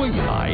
未来。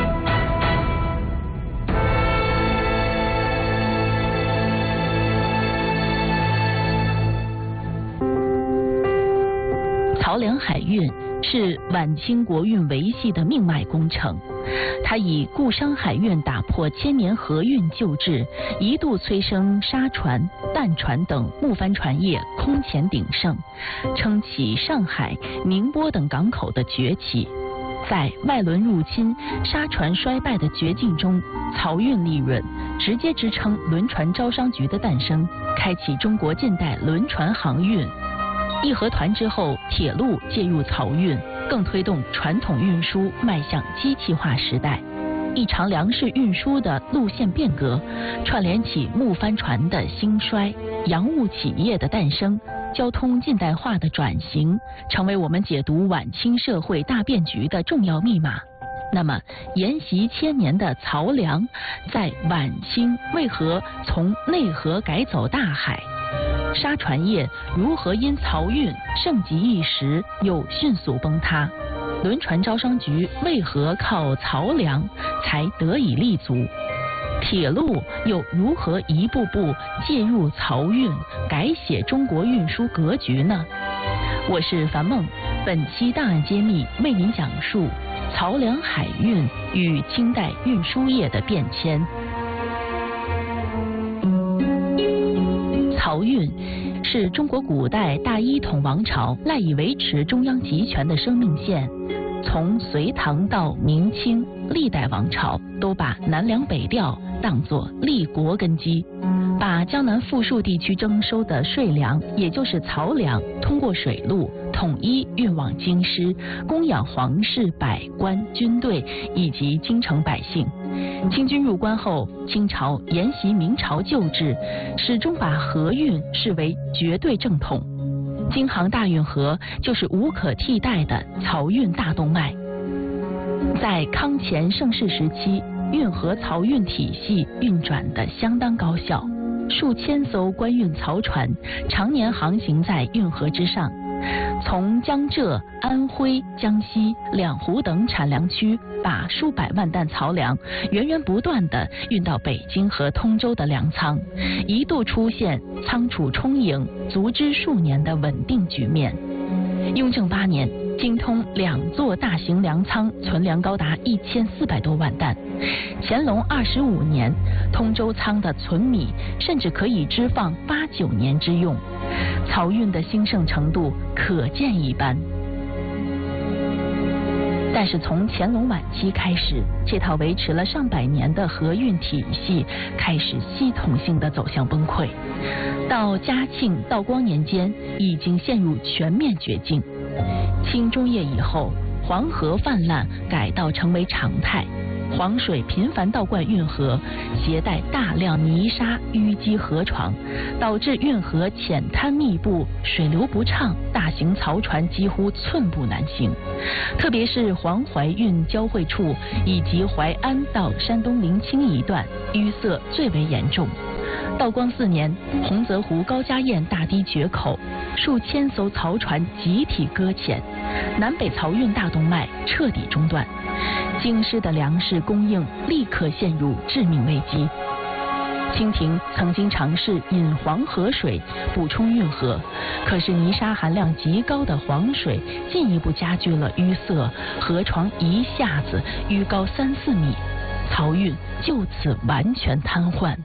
漕粮海运是晚清国运维系的命脉工程，它以固商海运打破千年河运旧制，一度催生沙船、淡船等木帆船业空前鼎盛，撑起上海、宁波等港口的崛起。在外轮入侵、沙船衰败的绝境中，漕运利润直接支撑轮船招商局的诞生，开启中国近代轮船航运。义和团之后，铁路介入漕运，更推动传统运输迈向机器化时代。一场粮食运输的路线变革，串联起木帆船的兴衰、洋务企业的诞生、交通近代化的转型，成为我们解读晚清社会大变局的重要密码。那么，沿袭千年的漕粮，在晚清为何从内河改走大海？沙船业如何因漕运盛极一时又迅速崩塌？轮船招商局为何靠漕粮才得以立足？铁路又如何一步步介入漕运，改写中国运输格局呢？我是樊梦，本期档案揭秘为您讲述漕粮海运与清代运输业的变迁。漕运是中国古代大一统王朝赖以维持中央集权的生命线。从隋唐到明清，历代王朝都把南粮北调当作立国根基，把江南富庶地区征收的税粮，也就是漕粮，通过水路统一运往京师，供养皇室、百官、军队以及京城百姓。清军入关后，清朝沿袭明朝旧制，始终把河运视为绝对正统。京杭大运河就是无可替代的漕运大动脉。在康乾盛世时期，运河漕运体系运转得相当高效，数千艘官运漕船常年航行在运河之上，从江浙、安徽、江西、两湖等产粮区，把数百万担漕粮源源不断地运到北京和通州的粮仓，一度出现仓储充盈、足之数年的稳定局面。雍正8年，京通2座大型粮仓存粮高达1400多万担。乾隆25年，通州仓的存米甚至可以支放8、9年之用，漕运的兴盛程度可见一斑。但是从乾隆晚期开始，这套维持了上百年的河运体系开始系统性的走向崩溃。到嘉庆、道光年间，已经陷入全面绝境。清中叶以后，黄河泛滥改道成为常态，黄水频繁倒灌运河，携带大量泥沙淤积河床，导致运河浅滩密布，水流不畅，大型漕船几乎寸步难行。特别是黄淮运交汇处以及淮安到山东临清一段，淤塞最为严重。道光4年，洪泽湖高家堰大堤决口，数千艘漕船集体搁浅，南北漕运大动脉彻底中断，京师的粮食供应立刻陷入致命危机。清廷曾经尝试引黄河水补充运河，可是泥沙含量极高的黄水进一步加剧了淤塞，河床一下子淤高3、4米，漕运就此完全瘫痪。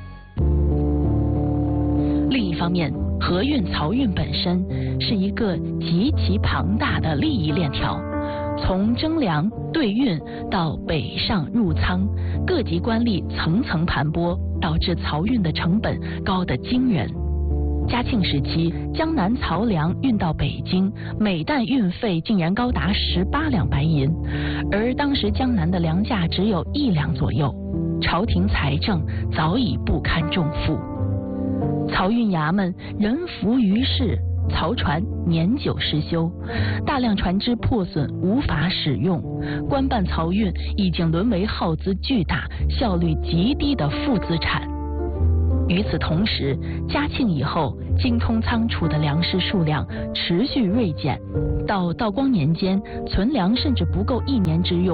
另一方面，河运、漕运本身是一个极其庞大的利益链条，从征粮、兑运到北上入仓，各级官吏层层盘剥，导致漕运的成本高得惊人。嘉庆时期，江南漕粮运到北京，每担运费竟然高达18两白银，而当时江南的粮价只有1两左右，朝廷财政早已不堪重负。漕运衙门人浮于事，漕船年久失修，大量船只破损无法使用，官办漕运已经沦为耗资巨大、效率极低的负资产。与此同时，嘉庆以后，京通仓储的粮食数量持续锐减，到道光年间，存粮甚至不够1年之用。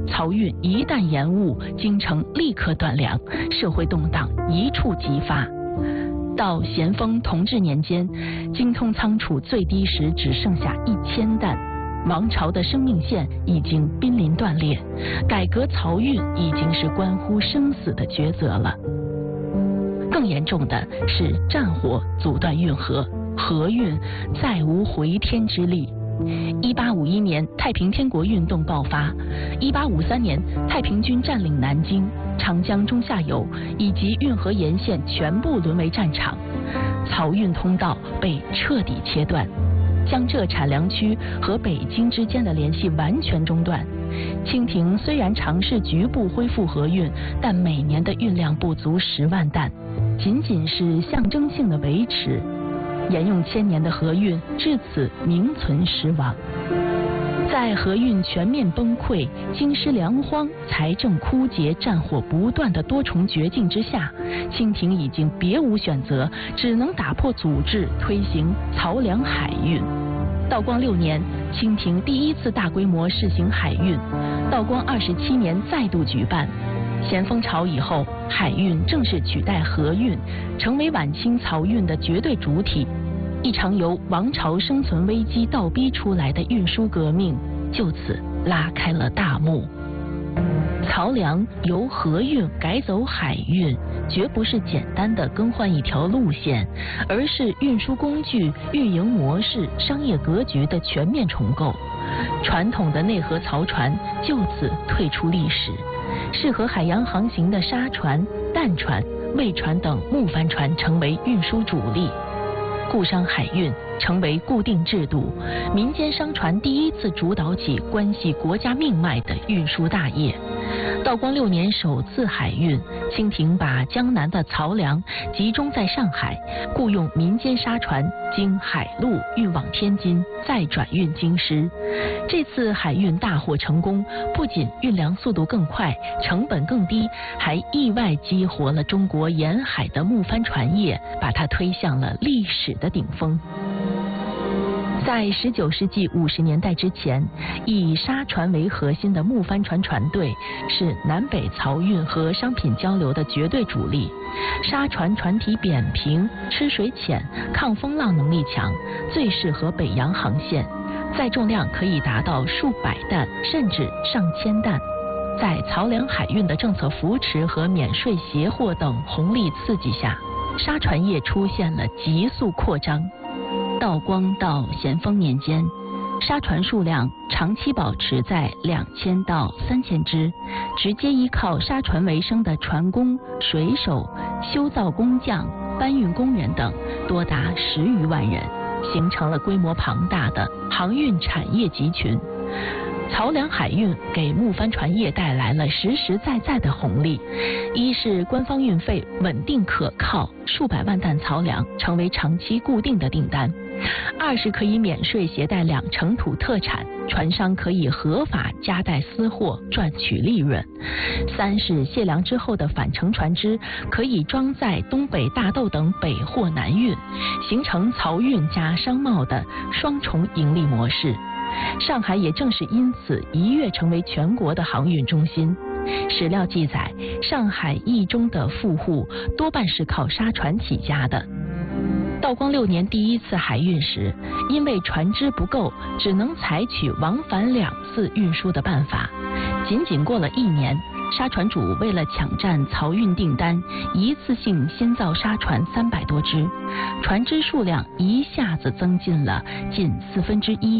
漕运一旦延误，京城立刻断粮，社会动荡一触即发。到咸丰、同治年间，京通仓储最低时只剩下1000担，王朝的生命线已经濒临断裂，改革漕运已经是关乎生死的抉择了。更严重的是战火阻断运河，河运再无回天之力。1851年太平天国运动爆发，1853年太平军占领南京，长江中下游以及运河沿线全部沦为战场，漕运通道被彻底切断，江浙产粮区和北京之间的联系完全中断。清廷虽然尝试局部恢复河运，但每年的运量不足10万担，仅仅是象征性的维持。沿用1000年的河运至此名存实亡。在河运全面崩溃、京师粮荒、财政枯竭、战火不断的多重绝境之下，清廷已经别无选择，只能打破祖制，推行漕粮海运。道光6年，清廷第一次大规模试行海运，道光27年再度举办。咸丰朝以后，海运正式取代河运，成为晚清漕运的绝对主体。一场由王朝生存危机倒逼出来的运输革命，就此拉开了大幕。漕粮由河运改走海运，绝不是简单的更换一条路线，而是运输工具、运营模式、商业格局的全面重构。传统的内河漕船就此退出历史，适合海洋航行的沙船、担船、卫船等木帆船成为运输主力。固商海运成为固定制度，民间商船第一次主导起关系国家命脉的运输大业。道光6年首次海运，清廷把江南的漕粮集中在上海，雇用民间沙船经海路运往天津，再转运京师。这次海运大获成功，不仅运粮速度更快，成本更低，还意外激活了中国沿海的木帆船业，把它推向了历史的顶峰。在19世纪50年代之前，以沙船为核心的木帆船船队是南北漕运和商品交流的绝对主力。沙船船体扁平，吃水浅，抗风浪能力强，最适合北洋航线，载重量可以达到数百担，甚至上千担。在漕粮海运的政策扶持和免税协货等红利刺激下，沙船业出现了急速扩张。道光到咸丰年间，沙船数量长期保持在2000到3000只，直接依靠沙船为生的船工、水手、修造工匠、搬运工人等多达10余万人，形成了规模庞大的航运产业集群。漕粮海运给木帆船业带来了实实在在的红利，一是官方运费稳定可靠，数百万担漕粮成为长期固定的订单；二是可以免税携带2成土特产，船商可以合法夹带私货赚取利润；三是卸粮之后的返程船只可以装载东北大豆等北货南运，形成漕运加商贸的双重盈利模式。上海也正是因此一跃成为全国的航运中心。史料记载，上海驿中的富户多半是靠沙船起家的。道光6年第一次海运时，因为船只不够，只能采取往返2次运输的办法。仅过了1年，沙船主为了抢占漕运订单，一次性新造沙船300多只，船只数量一下子增进了近1/4。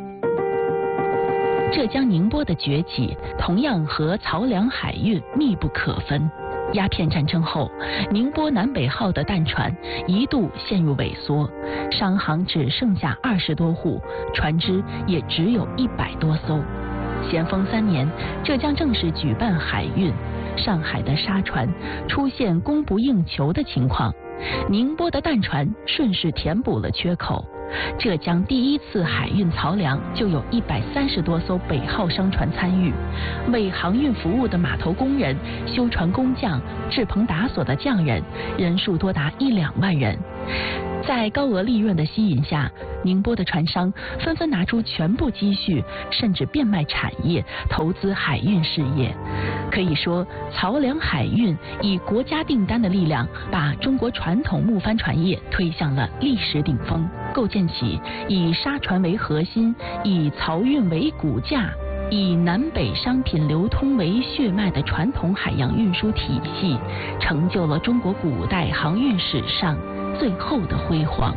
浙江宁波的崛起同样和漕粮海运密不可分。鸦片战争后，宁波南北号的担船一度陷入萎缩，商行只剩下20多户，船只也只有100多艘。咸丰3年，浙江正式举办海运，上海的沙船出现供不应求的情况，宁波的担船顺势填补了缺口。 浙江第一次海运漕粮就有130多艘北号商船参与，为航运服务的码头工人、修船工匠、制棚打锁的匠人，人数多达1-2万人。在高额利润的吸引下，宁波的船商纷纷拿出全部积蓄，甚至变卖产业，投资海运事业。可以说，漕粮海运以国家订单的力量，把中国传统木帆船业推向了历史顶峰，构建起以沙船为核心、以漕运为骨架、以南北商品流通为血脉的传统海洋运输体系，成就了中国古代航运史上最后的辉煌。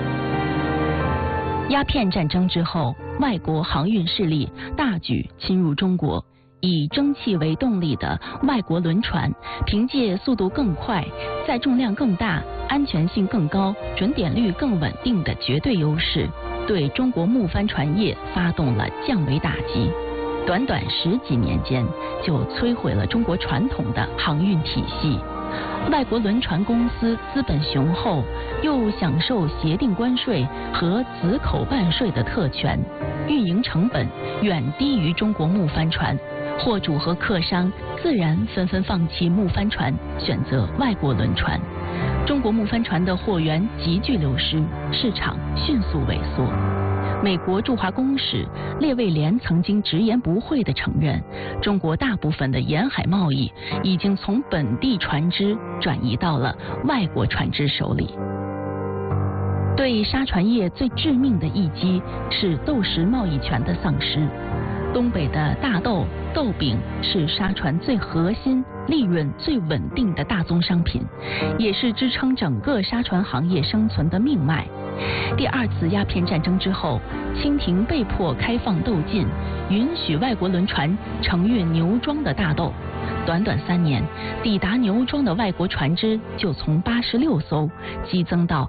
鸦片战争之后，外国航运势力大举侵入中国，以蒸汽为动力的外国轮船，凭借速度更快、载重量更大、安全性更高、准点率更稳定的绝对优势，对中国木帆船业发动了降维打击。短短10几年间，就摧毁了中国传统的航运体系。外国轮船公司资本雄厚，又享受协定关税和子口办税的特权，运营成本远低于中国木帆船，货主和客商自然纷纷放弃木帆船，选择外国轮船。中国木帆船的货源急剧流失，市场迅速萎缩。美国驻华公使列卫廉曾经直言不讳地承认，中国大部分的沿海贸易已经从本地船只转移到了外国船只手里。对沙船业最致命的一击是豆石贸易权的丧失。东北的大豆、豆饼是沙船最核心、利润最稳定的大宗商品，也是支撑整个沙船行业生存的命脉。第2次鸦片战争之后，清廷被迫开放豆禁，允许外国轮船承运牛装的大豆。短短3年，抵达牛庄的外国船只就从86艘激增到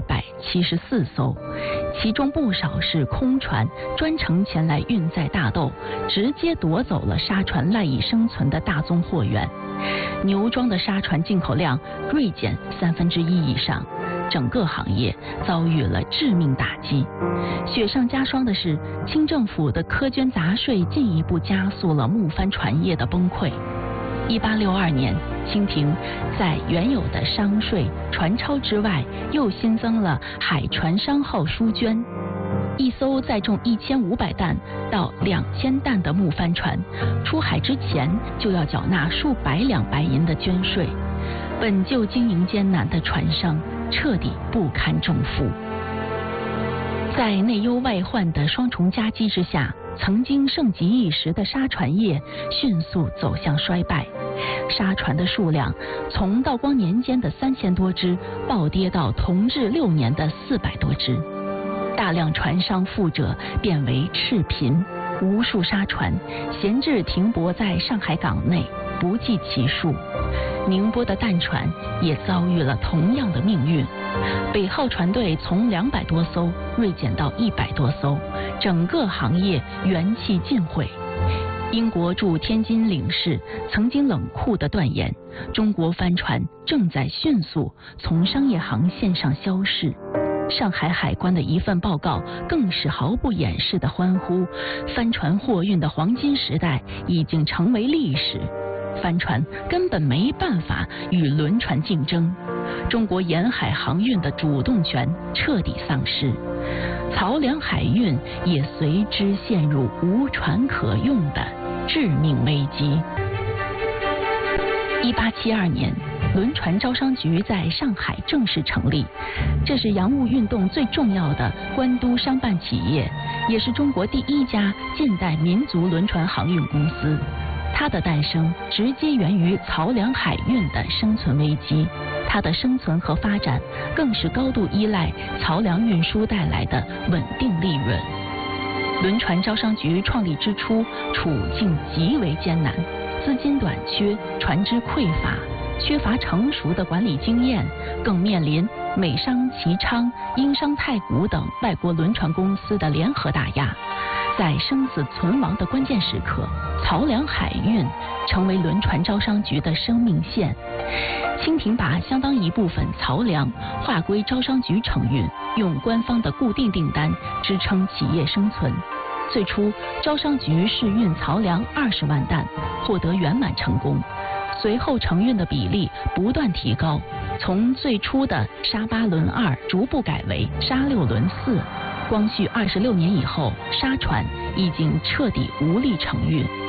274艘，其中不少是空船，专程前来运载大豆，直接夺走了沙船赖以生存的大宗货源。牛庄的沙船进口量锐减1/3以上，整个行业遭遇了致命打击。雪上加霜的是，清政府的苛捐杂税进一步加速了木帆船业的崩溃。1862年，清廷在原有的商税、船钞之外，又新增了海船商号书捐。一艘载重1500担到2000担的木帆船，出海之前就要缴纳数百两白银的捐税。本就经营艰难的船商彻底不堪重负。在内忧外患的双重夹击之下，曾经盛极一时的沙船业迅速走向衰败。沙船的数量从道光年间的3000多只暴跌到同治6年的400多只，大量船商富者变为赤贫，无数沙船闲置停泊在上海港内，不计其数。宁波的淡船也遭遇了同样的命运，北号船队从200多艘锐减到100多艘，整个行业元气尽毁。英国驻天津领事曾经冷酷地断言，中国帆船正在迅速从商业航线上消逝。上海海关的一份报告更是毫不掩饰地欢呼，帆船货运的黄金时代已经成为历史，帆船根本没办法与轮船竞争，中国沿海航运的主动权彻底丧失，漕粮海运也随之陷入无船可用的致命危机。1872年，轮船招商局在上海正式成立，这是洋务运动最重要的官督商办企业，也是中国第1家近代民族轮船航运公司。它的诞生直接源于漕粮海运的生存危机，它的生存和发展更是高度依赖漕粮运输带来的稳定利润。轮船招商局创立之初，处境极为艰难，资金短缺，船只匮乏，缺乏成熟的管理经验，更面临美商齐昌、英商太古等外国轮船公司的联合打压。 在生死存亡的关键时刻，漕粮海运成为轮船招商局的生命线。清廷把相当一部分漕粮划归招商局承运，用官方的固定订单支撑企业生存。最初，招商局试运漕粮20万担，获得圆满成功。随后承运的比例不断提高，从最初的沙8轮2逐步改为沙6轮4。光绪26年以后，沙船已经彻底无力承运。